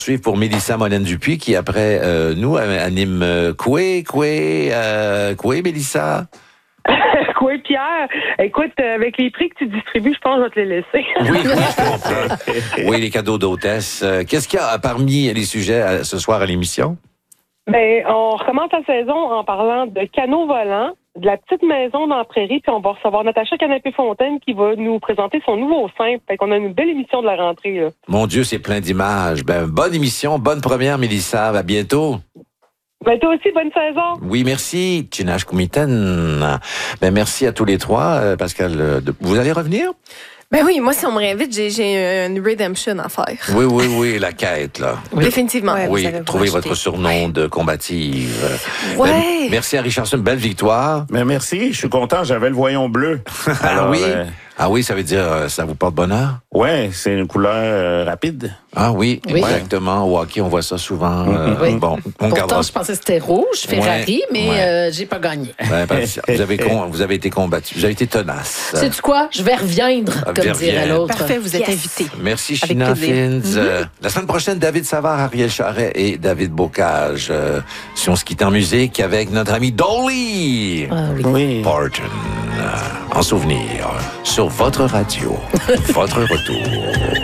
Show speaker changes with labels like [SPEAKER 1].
[SPEAKER 1] Suivre pour Mélissa Molène-Dupuis qui, après nous, anime Coué, Mélissa.
[SPEAKER 2] Coué, Pierre. Écoute, avec les prix que tu distribues, je pense que je vais te les laisser.
[SPEAKER 1] Oui, je comprends. Oui, les cadeaux d'hôtesse. Qu'est-ce qu'il y a parmi les sujets ce soir à l'émission?
[SPEAKER 2] Ben, on recommence la saison en parlant de canaux volants, de la petite maison dans la prairie, puis on va recevoir Natacha Canapé-Fontaine qui va nous présenter son nouveau simple. Fait qu'on a une belle émission de la rentrée, là.
[SPEAKER 1] Mon Dieu, c'est plein d'images. Ben, bonne émission, bonne première, Mélissa. À bientôt.
[SPEAKER 2] Ben, toi aussi, bonne saison.
[SPEAKER 1] Oui, merci. Tinash Koumiten. Ben, merci à tous les trois. Pascal, vous allez revenir?
[SPEAKER 3] Ben oui, moi, si on me réinvite, j'ai une redemption à faire.
[SPEAKER 1] Oui, la quête, là.
[SPEAKER 3] Oui. Définitivement.
[SPEAKER 1] Ouais, oui, trouvez votre surnom de combative.
[SPEAKER 3] Ouais.
[SPEAKER 1] Ben, merci à Richardson, belle victoire.
[SPEAKER 4] Mais merci, je suis content, j'avais le voyon bleu. Alors,
[SPEAKER 1] Ah oui, ça veut dire ça vous porte bonheur?
[SPEAKER 4] Ouais, c'est une couleur rapide.
[SPEAKER 1] Ah oui, exactement. Au hockey, on voit ça souvent.
[SPEAKER 5] Oui.
[SPEAKER 1] Bon, on
[SPEAKER 5] Pourtant,
[SPEAKER 1] gardera.
[SPEAKER 5] je pensais que c'était rouge, Ferrari, mais j'ai pas gagné.
[SPEAKER 1] Ouais, vous avez été combattu, vous avez été tenace.
[SPEAKER 5] Sais-tu quoi? Je vais reviendre, comme dirait l'autre.
[SPEAKER 3] Parfait, vous êtes invité.
[SPEAKER 1] Merci,
[SPEAKER 3] Avec
[SPEAKER 1] China
[SPEAKER 3] plaisir.
[SPEAKER 1] Fins. La semaine prochaine, David Savard, Ariel Charret et David Bocage. Si on se quitte en musique avec notre ami Dolly
[SPEAKER 4] Oui.
[SPEAKER 1] Parton. En souvenir, sur votre radio. Votre retour.